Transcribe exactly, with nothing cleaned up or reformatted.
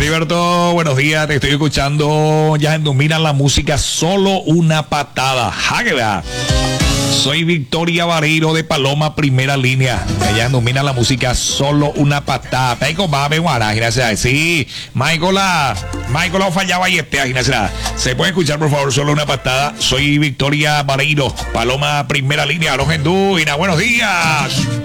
Heriberto, buenos días, te estoy escuchando ya en Domina la Música, solo una patada. Hágala. Soy Victoria Vareiro de Paloma, primera línea. Allá domina la música, solo una patada. Peico va a guará, gracias. Sí, Michael, Michael fallaba y este, gracias. Se puede escuchar, por favor, solo una patada. Soy Victoria Vareiro, Paloma, primera línea. Los Endú, buenos días.